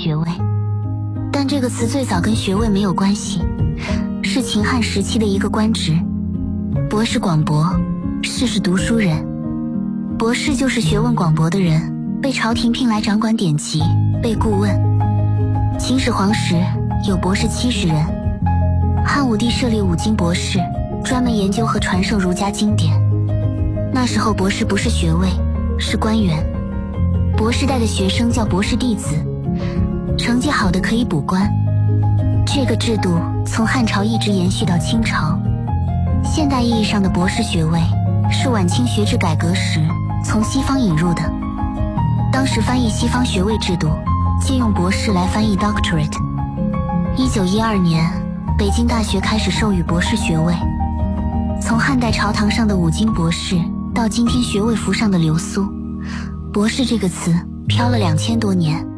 学位。但这个词最早跟学位没有关系，是秦汉时期的一个官职。博士广博，士是读书人，博士就是学问广博的人，被朝廷聘来掌管典籍，被顾问。秦始皇时有博士70人，汉武帝设立5经博士，专门研究和传授儒家经典。那时候博士不是学位，是官员。博士带的学生叫博士弟子，成绩好的可以补官。这个制度从汉朝一直延续到清朝。现代意义上的博士学位是晚清学制改革时从西方引入的。当时翻译西方学位制度，借用博士来翻译 doctorate。1912年，北京大学开始授予博士学位。从汉代朝堂上的5经博士，到今天学位服上的流苏，博士这个词飘了2000多年。